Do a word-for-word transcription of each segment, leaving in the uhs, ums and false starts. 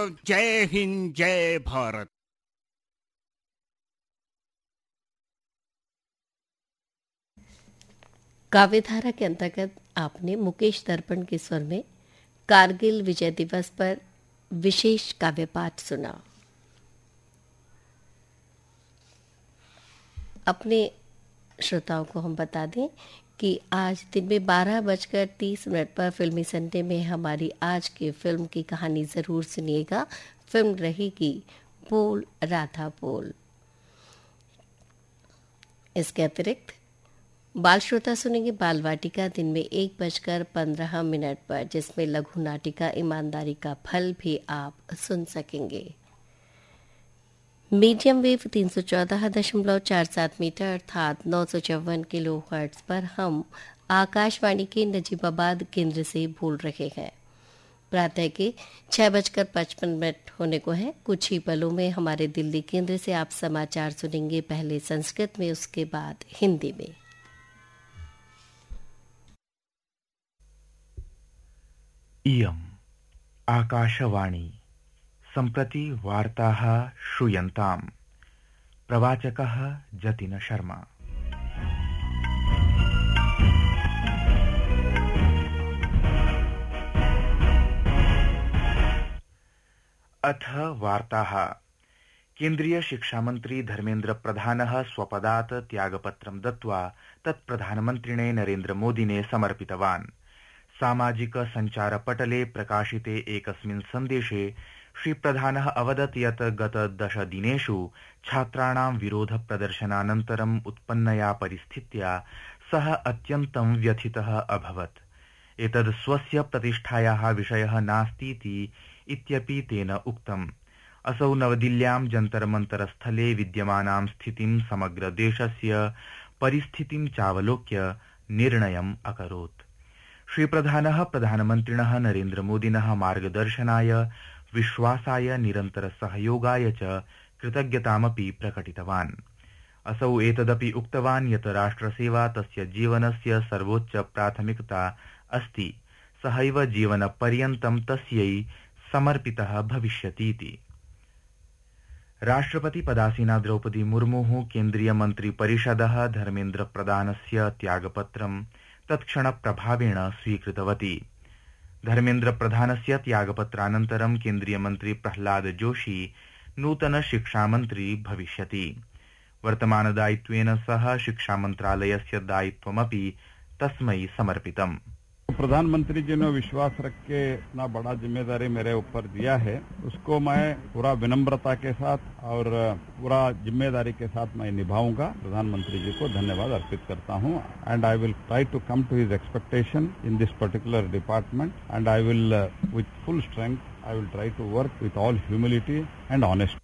जय हिंद, जय भारत। काव्यधारा के अंतर्गत आपने मुकेश दर्पण के स्वर में कारगिल विजय दिवस पर विशेष काव्य पाठ सुना। अपने श्रोताओं को हम बता दें कि आज दिन में बारह बजकर तीस मिनट पर फिल्मी संडे में हमारी आज की फिल्म की कहानी ज़रूर सुनिएगा। फिल्म रहेगी बोल राधा बोल। इसके अतिरिक्त बाल श्रोता सुनेंगे बाल वाटिका दिन में एक बजकर पंद्रह मिनट पर, जिसमें लघु नाटिका ईमानदारी का फल भी आप सुन सकेंगे। मीडियम वेव तीन सौ चौदह दशमलव चार सात मीटर अर्थात नौ सौ चौवन किलो हर्ट्ज पर हम आकाशवाणी के नजीबाबाद केंद्र से बोल रहे हैं। प्रातः के छह बजकर पचपन मिनट होने को है। कुछ ही पलों में हमारे दिल्ली केंद्र से आप समाचार सुनेंगे, पहले संस्कृत में, उसके बाद हिंदी में। इयम् आकाशवाणी सम्प्रति वार्ताः श्रूयन्ताम्। प्रवाचकः जतिन शर्मा। अथ वार्ताः। केन्द्रीय शिक्षामन्त्री धर्मेन्द्र प्रधानः स्वपदात् त्यागपत्रं दत्त्वा तत् प्रधानमन्त्रिणे नरेन्द्र मोदिने समर्पितवान्। सामाजिक सञ्चारपटले प्रकाशिते एकस्मिन् सन्देशे श्रीप्रधानः अवदत् यत् गत दश दिनेषु छात्राणां विरोध प्रदर्शनानन्तरम् उत्पन्नया परिस्थित्या सः अत्यन्तं व्यथितः अभवत्। एतद् स्वस्य प्रतिष्ठायाः विषयः नास्तीति इत्यपि तेन उक्तम्। असौ नवदिल्ल्यां जन्तर मन्तर स्थले विद्यमानां स्थितिं, समग्र देशस्य परिस्थितिं चावलोक्य निर्णयम् अकरोत्। श्रीप्रधानः प्रधानमन्त्रिणः नरेन्द्र मोदिनः मार्गदर्शनाय, विश्वासाय, निरन्तर सहयोगाय च कृतज्ञतामपि प्रकटितवान्। असौ एतदपि उक्तवान् यत् राष्ट्रसेवा तस्य जीवनस्य सर्वोच्च प्राथमिकता अस्ति। सहैव जीवनपर्यन्तं तस्यै समर्पितः भविष्यतीति। राष्ट्रपति पदासीना द्रौपदी मुर्मुः केन्द्रीय मन्त्रिपरिषदः धर्मेन्द्र प्रधानस्य त्यागपत्रं तत्क्षणप्रभावेण स्वीकृतवती। धर्मेन्द्र प्रधानस्य त्यागपत्रानन्तरं केन्द्रीय मन्त्री प्रह्लाद जोशी नूतन शिक्षामन्त्री भविष्यति। वर्तमानदायित्वेन सह शिक्षामन्त्रालयस्य दायित्वमपि तस्मै समर्पितम्। प्रधानमंत्री जी ने विश्वास रख के इतना बड़ा जिम्मेदारी मेरे ऊपर दिया है, उसको मैं पूरा विनम्रता के साथ और पूरा जिम्मेदारी के साथ मैं निभाऊंगा। प्रधानमंत्री जी को धन्यवाद अर्पित करता हूं and I will try to come to his expectation in this particular department and I will with full strength I will try to work with all humility and honesty.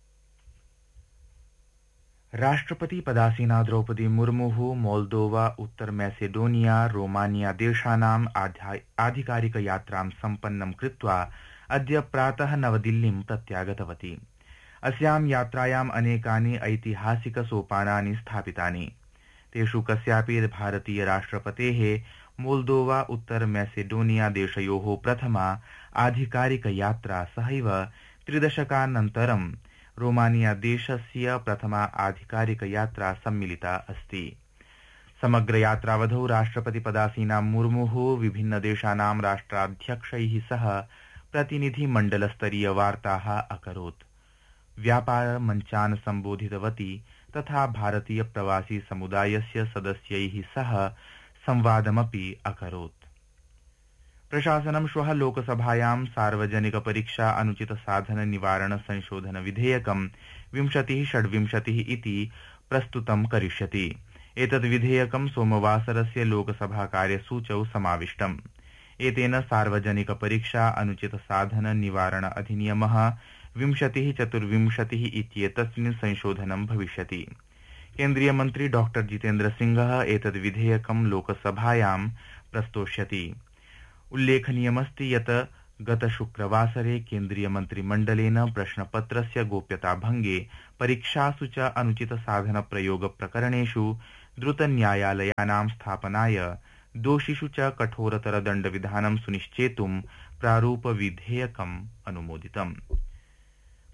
राष्ट्रपति पदासीना द्रौपदी मुर्मुः मोल्दोवा, उत्तर मैसेडोनिया, रोमानिया देशानाम् आधिकारिक यात्रां सम्पन्नं कृत्वा अद्य प्रातः नवदिल्लीं प्रत्यागतवती। अस्यां यात्रायाम् अनेकानि ऐतिहासिक सोपानानि स्थापितानि। तेषु कस्यापि भारतीय राष्ट्रपतेः मोल्दोवा, उत्तर मैसेडोनिया देशयोः प्रथमा आधिकारिक यात्रा, सहैव त्रिदशकानन्तरं रोमानिया देशस्य प्रथमा आधिकारिक यात्रा सम्मिलिता अस्ति। समग्र यात्रावधौ राष्ट्रपति पदासीना मुर्मुः विभिन्न देशानां राष्ट्राध्यक्षैः सह प्रतिनिधिमण्डलस्तरीय वार्ताः अकरोत्। व्यापार मञ्चान् सम्बोधितवती तथा भारतीय प्रवासी समुदायस्य सदस्यैः सह संवादमपि अकरोत्। प्रशासनं श्वः लोकसभायां सार्वजनिक परीक्षा अनुचित साधन निवारण संशोधन विधेयकं विंशतिः षड्विंशतिः इति प्रस्तुतं करिष्यति। एतद् विधेयकं सोमवासरस्य लोकसभा कार्यसूचौ समाविष्टम्। एतेन सार्वजनिक परीक्षा अनुचित साधन निवारण अधिनियमः विंशतिः चतुर्विंशतिः इत्येतस्मिन् संशोधनं भविष्यति। केन्द्रीय मन्त्री डॉक्टर जितेन्द्र सिंहः एतद् विधेयकं लोकसभायां प्रस्तोष्यति। उल्लेखनीयमस्ति यत् गत शुक्रवासरे केन्द्रीय मन्त्रिमण्डलेन प्रश्नपत्रस्य गोप्यताभङ्गे, परीक्षासु च अनुचित साधन प्रयोग प्रकरणेषु द्रुतन्यायालयानां स्थापनाय, दोषिषु च कठोरतर दण्डविधानं सुनिश्चेतुं प्रारूपविधेयकम् अनुमोदितम्।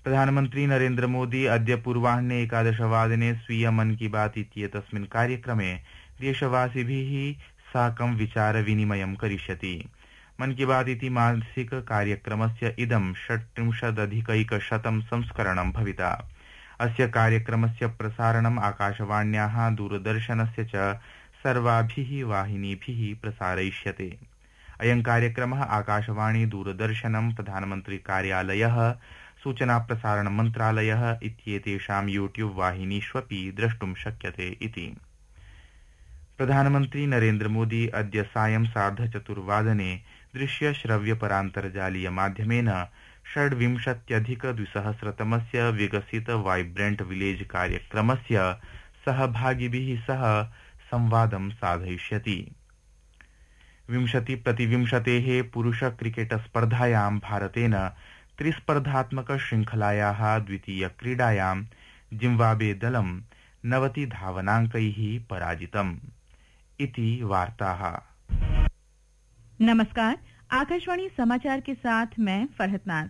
प्रधानमन्त्री नरेन्द्र मोदी अद्य पूर्वाह्ने एकादशवादने स्वीय मन की बात इत्येतस्मिन् कार्यक्रमे देशवासिभिः साकं विचारविनिमयं करिष्यति। मन की बात इति मासिक कार्यक्रमस्य इदं षट्त्रिंशदधिकैकशतं संस्करणं भविता। अस्य कार्यक्रमस्य प्रसारणम् आकाशवाण्याः दूरदर्शनस्य च सर्वाभिः वाहिनीभिः प्रसारयिष्यते। अयं कार्यक्रमः आकाशवाणी, दूरदर्शनं, प्रधानमन्त्री कार्यालयः, सूचना प्रसारण मन्त्रालयः इत्येतेषां यूट्यूब वाहिनीष्वपि द्रष्टुं शक्यते इति। प्रधानमन्त्री नरेन्द्र मोदी अद्य सायं सार्धचतुर्वादने दृश्य श्रव्य परान्तर्जालीय माध्यमेन षड्विंशत्यधिक द्विसहस्रतमस्य विकसित वाइब्रेंट विलेज कार्यक्रमस्य सहभागिभिः सह संवादं साधयिष्यति। विंशति प्रतिविंशतेः पुरुष क्रिकेट स्पर्धायां भारतेन त्रिस्पर्धात्मक श्रृंखलायाः द्वितीय क्रीडायां जिम्बाब्वे दलं नवति धावनांकैः पराजितम् इति वार्ताः। नमस्कार, आकाशवाणी समाचार के साथ मैं फरहत नाज।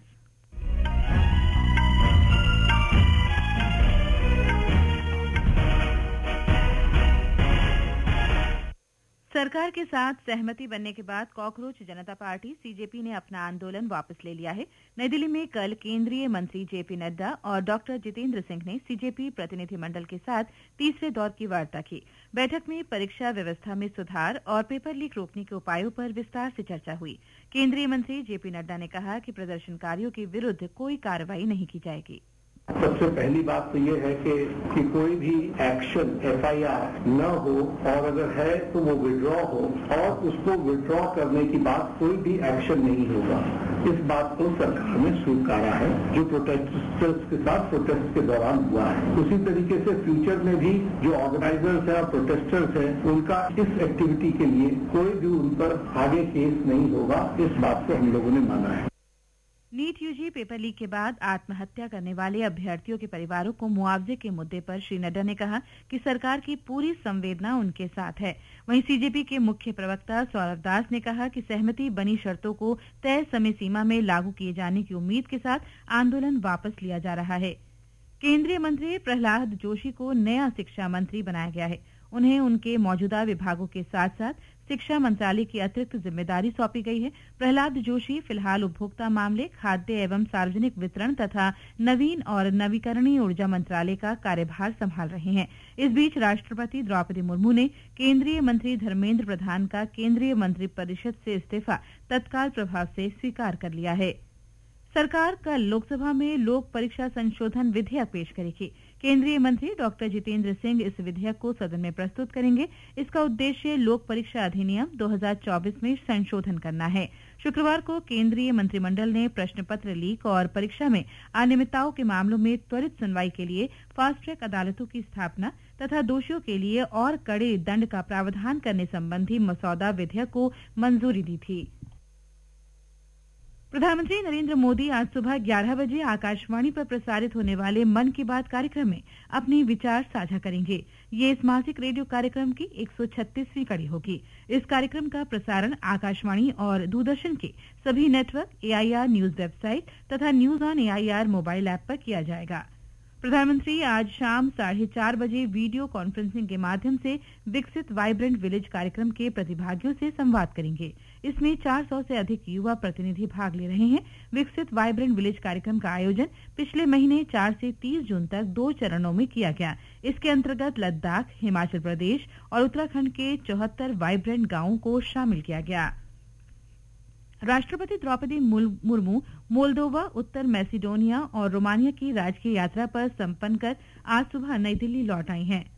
सरकार के साथ सहमति बनने के बाद कॉकरोच जनता पार्टी सीजेपी ने अपना आंदोलन वापस ले लिया है। नई दिल्ली में कल केंद्रीय मंत्री जेपी नड्डा और डॉक्टर जितेंद्र सिंह ने सीजेपी प्रतिनिधिमंडल के साथ तीसरे दौर की वार्ता की। बैठक में परीक्षा व्यवस्था में सुधार और पेपर लीक रोकने के उपायों पर विस्तार से चर्चा हुई। केंद्रीय मंत्री जेपी नड्डा ने कहा कि प्रदर्शनकारियों के विरुद्ध कोई कार्रवाई नहीं की जाएगी। सबसे पहली बात तो ये है कि, कि कोई भी एक्शन एफआईआर न हो और अगर है तो वो विड्रॉ हो और उसको विड्रॉ करने की बात कोई भी एक्शन नहीं होगा। इस बात को सरकार ने स्वीकारा है जो प्रोटेस्टर्स के साथ प्रोटेस्ट के दौरान हुआ है। उसी तरीके से फ्यूचर में भी जो ऑर्गेनाइजर्स हैं और प्रोटेस्टर्स हैं उनका इस एक्टिविटी के लिए कोई भी उन पर आगे केस नहीं होगा। इस बात को हम लोगों ने माना है। नीट यूजी पेपर लीक के बाद आत्महत्या करने वाले अभ्यर्थियों के परिवारों को मुआवजे के मुद्दे पर श्री नड्डा ने कहा कि सरकार की पूरी संवेदना उनके साथ है। वहीं सीजेपी के मुख्य प्रवक्ता सौरभ दास ने कहा कि सहमति बनी शर्तों को तय समय सीमा में लागू किए जाने की उम्मीद के साथ आंदोलन वापस लिया जा रहा है। केंद्रीय मंत्री प्रहलाद जोशी को नया शिक्षा मंत्री बनाया गया है। उन्हें उनके मौजूदा विभागों के साथ साथ शिक्षा मंत्रालय की अतिरिक्त जिम्मेदारी सौंपी गई है। प्रहलाद जोशी फिलहाल उपभोक्ता मामले, खाद्य एवं सार्वजनिक वितरण तथा नवीन और नवीकरणीय ऊर्जा मंत्रालय का कार्यभार संभाल रहे हैं। इस बीच राष्ट्रपति द्रौपदी मुर्मू ने केंद्रीय मंत्री धर्मेंद्र प्रधान का केंद्रीय मंत्रिपरिषद से इस्तीफा तत्काल प्रभाव से स्वीकार कर लिया है। सरकार कल लोकसभा में लोक परीक्षा संशोधन विधेयक पेश करेगी। केंद्रीय मंत्री डॉक्टर जितेंद्र सिंह इस विधेयक को सदन में प्रस्तुत करेंगे। इसका उद्देश्य लोक परीक्षा अधिनियम दो हज़ार चौबीस में संशोधन करना है। शुक्रवार को केंद्रीय मंत्रिमंडल ने प्रश्न पत्र लीक और परीक्षा में अनियमितताओं के मामलों में त्वरित सुनवाई के लिए फास्ट ट्रैक अदालतों की स्थापना तथा दोषियों के लिए और कड़े दंड का प्रावधान करने संबंधी मसौदा विधेयक को मंजूरी दी थी। प्रधानमंत्री नरेंद्र मोदी आज सुबह ग्यारह बजे आकाशवाणी पर प्रसारित होने वाले मन की बात कार्यक्रम में अपने विचार साझा करेंगे। ये इस मासिक रेडियो कार्यक्रम की एक सौ छत्तीसवीं कड़ी होगी। इस कार्यक्रम का प्रसारण आकाशवाणी और दूरदर्शन के सभी नेटवर्क, एआईआर न्यूज वेबसाइट तथा news on AIR mobile app पर किया जाएगा। प्रधानमंत्री आज शाम साढ़े चार बजे वीडियो कॉन्फ्रेंसिंग के माध्यम से विकसित वाइब्रेंट विलेज कार्यक्रम के प्रतिभागियों से संवाद करेंगे। इसमें चार सौ से अधिक युवा प्रतिनिधि भाग ले रहे हैं। विकसित वाइब्रेंट विलेज कार्यक्रम का आयोजन पिछले महीने चार से तीस जून तक दो चरणों में किया गया। इसके अंतर्गत लद्दाख, हिमाचल प्रदेश और उत्तराखंड के चौहत्तर वाइब्रेंट गांवों को शामिल किया गया। राष्ट्रपति द्रौपदी मुर्मू मोल्दोवा, उत्तर मैसेडोनिया और रोमानिया की राजकीय यात्रा पर संपन्न कर आज सुबह नई दिल्ली लौट आई हैं।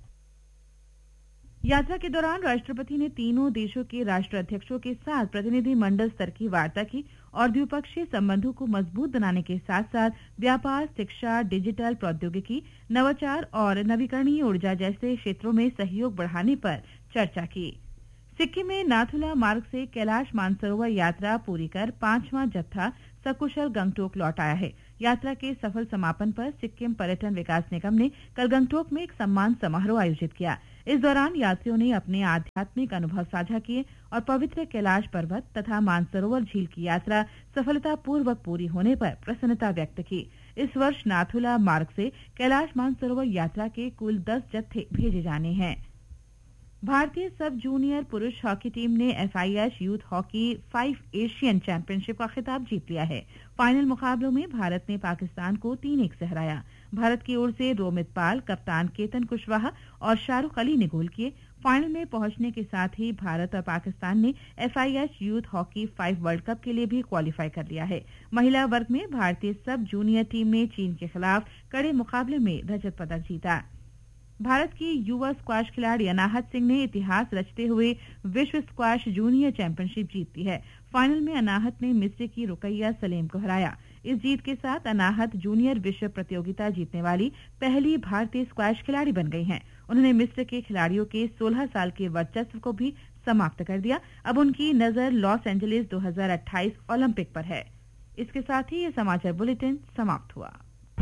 यात्रा के दौरान राष्ट्रपति ने तीनों देशों के राष्ट्राध्यक्षों के साथ प्रतिनिधि मंडल स्तर की वार्ता की और द्विपक्षीय संबंधों को मजबूत बनाने के साथ साथ व्यापार, शिक्षा, डिजिटल प्रौद्योगिकी, नवाचार और नवीकरणीय ऊर्जा जैसे क्षेत्रों में सहयोग बढ़ाने पर चर्चा की। सिक्किम में नाथुला मार्ग से कैलाश मानसरोवर यात्रा पूरी कर पांचवां जत्था सकुशल गंगटोक लौट आया है। यात्रा के सफल समापन पर सिक्किम पर्यटन विकास निगम ने कल गंगटोक में एक सम्मान समारोह आयोजित किया। इस दौरान यात्रियों ने अपने आध्यात्मिक अनुभव साझा किए और पवित्र कैलाश पर्वत तथा मानसरोवर झील की यात्रा सफलतापूर्वक पूरी होने पर प्रसन्नता व्यक्त की। इस वर्ष नाथुला मार्ग से कैलाश मानसरोवर यात्रा के कुल दस जत्थे भेजे जाने हैं। भारतीय सब जूनियर पुरुष हॉकी टीम ने FIH youth hockey five Asian championship का खिताब जीत लिया है। फाइनल मुकाबलों में भारत ने पाकिस्तान को तीन एक से हराया। भारत की ओर से रोमित पाल, कप्तान केतन कुशवाहा और शाहरुख अली ने गोल किए। फाइनल में पहुंचने के साथ ही भारत और पाकिस्तान ने FIH youth hockey five world cup के लिए भी क्वालिफाई कर लिया है। महिला वर्ग में भारतीय सब जूनियर टीम ने चीन के खिलाफ कड़े मुकाबले में रजत पदक जीता। भारत की युवा स्क्वाश खिलाड़ी अनाहत सिंह ने इतिहास रचते हुए विश्व स्क्वाश जूनियर चैंपियनशिप जीती है। फाइनल में अनाहत ने मिस्र की रुकैया सलेम को हराया। इस जीत के साथ अनाहत जूनियर विश्व प्रतियोगिता जीतने वाली पहली भारतीय स्क्वाश खिलाड़ी बन गई हैं। उन्होंने मिस्र के खिलाड़ियों के सोलह साल के वर्चस्व को भी समाप्त कर दिया। अब उनकी नजर लॉस एंजलिस दो हज़ार अट्ठाईस ओलंपिक पर है। इसके साथ ही ये समाचार बुलेटिन समाप्त हुआ।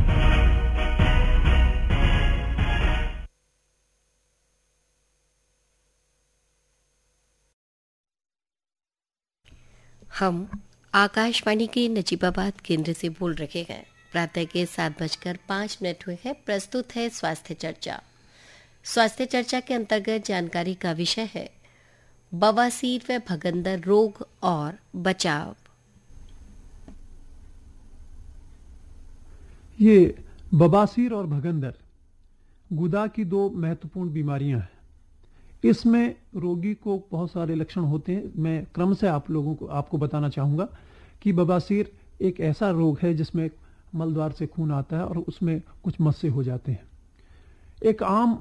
हम आकाशवाणी के नजीबाबाद केंद्र से बोल रहे हैं। प्रातः के सात बजकर पांच मिनट हुए हैं। प्रस्तुत है स्वास्थ्य चर्चा। स्वास्थ्य चर्चा के अंतर्गत जानकारी का विषय है बवासीर व भगंदर रोग और बचाव। ये बवासीर और भगंदर गुदा की दो महत्वपूर्ण बीमारियां हैं। इसमें रोगी को बहुत सारे लक्षण होते हैं। मैं क्रम से आप लोगों को आपको बताना चाहूँगा कि बवासीर एक ऐसा रोग है जिसमें मलद्वार से खून आता है और उसमें कुछ मस्से हो जाते हैं। एक आम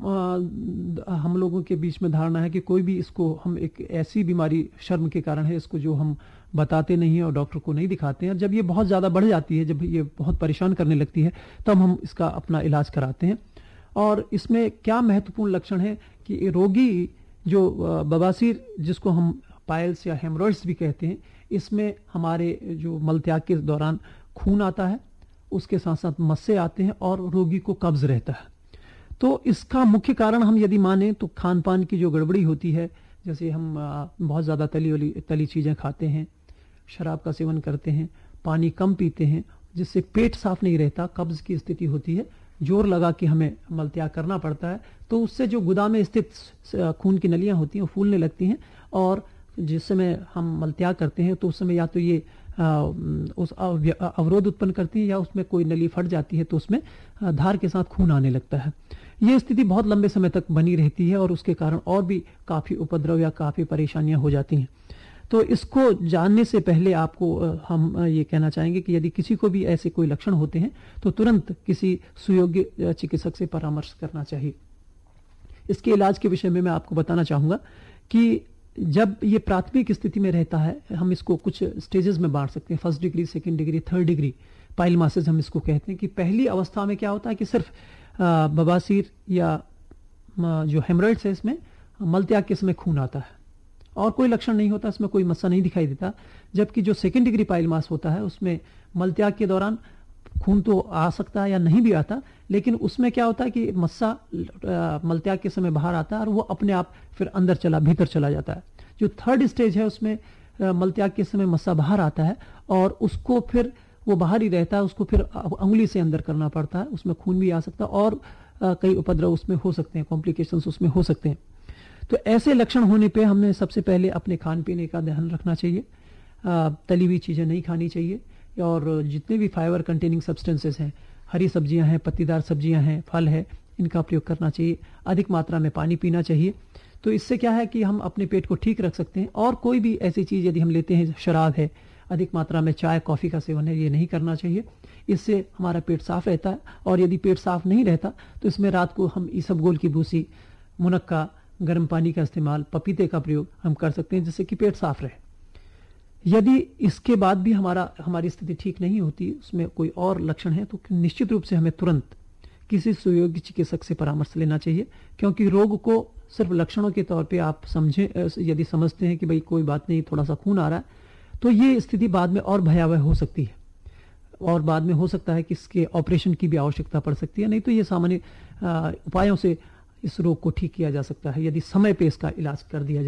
आ, हम लोगों के बीच में धारणा है कि कोई भी इसको हम एक ऐसी बीमारी शर्म के कारण है इसको जो हम बताते नहीं हैं और डॉक्टर को नहीं दिखाते हैं। जब ये बहुत ज़्यादा बढ़ जाती है, जब ये बहुत परेशान करने लगती है, तब हम इसका अपना इलाज कराते हैं। और इसमें क्या महत्वपूर्ण लक्षण है कि रोगी जो बवासीर जिसको हम पाइल्स या हेमरॉइड्स भी कहते हैं, इसमें हमारे जो मलत्याग के दौरान खून आता है, उसके साथ साथ मस्से आते हैं और रोगी को कब्ज रहता है। तो इसका मुख्य कारण हम यदि माने तो खान पान की जो गड़बड़ी होती है, जैसे हम बहुत ज़्यादा तली वाली तली चीज़ें खाते हैं, शराब का सेवन करते हैं, पानी कम पीते हैं, जिससे पेट साफ नहीं रहता, कब्ज की स्थिति होती है, जोर लगा के हमें मलत्याग करना पड़ता है। तो उससे जो गुदा में स्थित खून की नलियां होती हैं वो फूलने लगती हैं और जिस समय हम मलत्याग करते हैं तो उस समय या तो ये आ, उस अवरोध उत्पन्न करती है या उसमें कोई नली फट जाती है तो उसमें धार के साथ खून आने लगता है। ये स्थिति बहुत लंबे समय तक बनी रहती है और उसके कारण और भी काफ़ी उपद्रव या काफ़ी परेशानियां हो जाती हैं। तो इसको जानने से पहले आपको हम ये कहना चाहेंगे कि यदि किसी को भी ऐसे कोई लक्षण होते हैं तो तुरंत किसी सुयोग्य चिकित्सक से परामर्श करना चाहिए। इसके इलाज के विषय में मैं आपको बताना चाहूँगा कि जब ये प्राथमिक स्थिति में रहता है, हम इसको कुछ स्टेजेस में बांट सकते हैं, first degree, second degree, third degree पाइलमासिस हम इसको कहते हैं। कि पहली अवस्था में क्या होता है कि सिर्फ बवासीर या जो हेमरॉइड्स है इसमें मलत्याग के समय खून आता है और कोई लक्षण नहीं होता, इसमें कोई मस्सा नहीं दिखाई देता। जबकि जो सेकेंड डिग्री पाइलमास होता है उसमें मलत्याग के दौरान खून तो आ सकता है या नहीं भी आता, लेकिन उसमें क्या होता है कि मस्सा मलत्याग के समय बाहर आता है और वो अपने आप फिर अंदर चला भीतर चला जाता है। जो थर्ड स्टेज है उसमें मलत्याग के समय मस्सा बाहर आता है और उसको फिर वो बाहर ही रहता है, उसको फिर अंगुली से अंदर करना पड़ता है, उसमें खून भी आ सकता है और कई उपद्रव उसमें हो सकते हैं, कॉम्प्लिकेशंस उसमें हो सकते हैं। तो ऐसे लक्षण होने पे हमने सबसे पहले अपने खान पीने का ध्यान रखना चाहिए। तली हुई चीज़ें नहीं खानी चाहिए और जितने भी फाइबर कंटेनिंग सब्सटेंसेस हैं, हरी सब्जियां हैं, पत्तीदार सब्जियां हैं, फल है, इनका प्रयोग करना चाहिए। अधिक मात्रा में पानी पीना चाहिए। तो इससे क्या है कि हम अपने पेट को ठीक रख सकते हैं। और कोई भी ऐसी चीज़ यदि हम लेते हैं, शराब है, अधिक मात्रा में चाय कॉफ़ी का सेवन है, ये नहीं करना चाहिए। इससे हमारा पेट साफ रहता है और यदि पेट साफ नहीं रहता तो इसमें रात को हम इसबगोल की भूसी, मुनक्का, गर्म पानी का इस्तेमाल, पपीते का प्रयोग हम कर सकते हैं जिससे कि पेट साफ रहे। यदि इसके बाद भी हमारा हमारी स्थिति ठीक नहीं होती, उसमें कोई और लक्षण है, तो निश्चित रूप से हमें तुरंत किसी सुयोग्य चिकित्सक से परामर्श लेना चाहिए। क्योंकि रोग को सिर्फ लक्षणों के तौर पे आप समझें, यदि समझते हैं कि भाई कोई बात नहीं, थोड़ा सा खून आ रहा है, तो ये स्थिति बाद में और भयावह हो सकती है और बाद में हो सकता है कि इसके ऑपरेशन की भी आवश्यकता पड़ सकती है। नहीं तो ये सामान्य उपायों से इस रोग को ठीक किया जा सकता है यदि समय पे इसका इलाज कर दिया जाए।